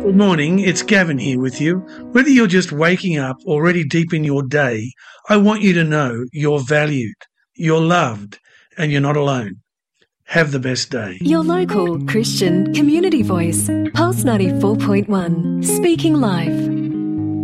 Good morning, it's Gavin here with you. Whether you're just waking up or already deep in your day, I want you to know you're valued, you're loved, and you're not alone. Have the best day. Your local Christian community voice, Pulse 94.1, speaking life.